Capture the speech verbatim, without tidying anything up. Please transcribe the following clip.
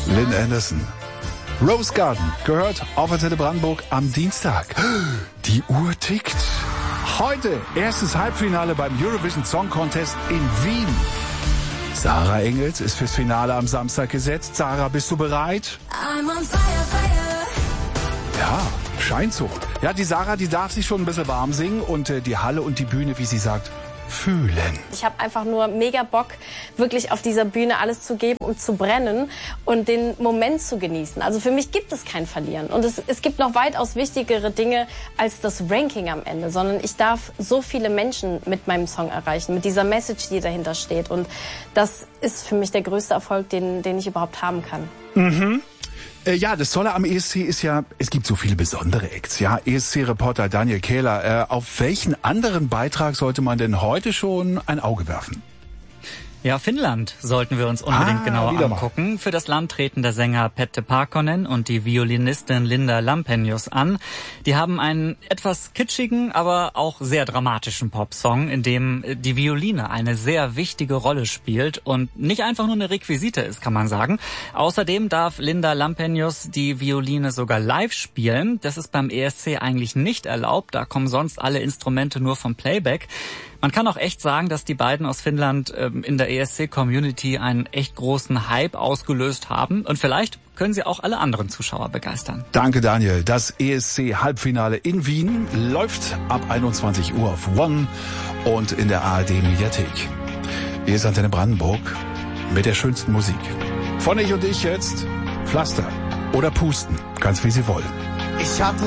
Lynn Anderson. Rose Garden gehört auf Antenne Brandenburg am Dienstag. Die Uhr tickt. Heute erstes Halbfinale beim Eurovision Song Contest in Wien. Sarah Engels ist fürs Finale am Samstag gesetzt. Sarah, bist du bereit? I'm on fire, fire. Ja, scheint so. Ja, die Sarah, die darf sich schon ein bisschen warm singen und äh, die Halle und die Bühne, wie sie sagt, fühlen. Ich habe einfach nur mega Bock, wirklich auf dieser Bühne alles zu geben und zu brennen und den Moment zu genießen. Also für mich gibt es kein Verlieren. Und es, es gibt noch weitaus wichtigere Dinge als das Ranking am Ende, sondern ich darf so viele Menschen mit meinem Song erreichen, mit dieser Message, die dahinter steht. Und das ist für mich der größte Erfolg, den, den ich überhaupt haben kann. Mhm. Äh, ja, das Tolle am E S C ist ja, es gibt so viele besondere Acts. Ja, E S C-Reporter Daniel Kehler, äh, auf welchen anderen Beitrag sollte man denn heute schon ein Auge werfen? Ja, Finnland sollten wir uns unbedingt ah, genauer angucken. Mal. Für das Land treten der Sänger Pette Parkkonen und die Violinistin Linda Lampenius an. Die haben einen etwas kitschigen, aber auch sehr dramatischen Popsong, in dem die Violine eine sehr wichtige Rolle spielt und nicht einfach nur eine Requisite ist, kann man sagen. Außerdem darf Linda Lampenius die Violine sogar live spielen. Das ist beim E S C eigentlich nicht erlaubt. Da kommen sonst alle Instrumente nur vom Playback. Man kann auch echt sagen, dass die beiden aus Finnland ähm, in der E S C-Community einen echt großen Hype ausgelöst haben. Und vielleicht können sie auch alle anderen Zuschauer begeistern. Danke, Daniel. Das E S C-Halbfinale in Wien läuft ab einundzwanzig Uhr auf One und in der A R D-Mediathek. Hier ist Antenne Brandenburg mit der schönsten Musik. Von Ich und Ich jetzt Pflaster oder Pusten, ganz wie Sie wollen. Ich hatte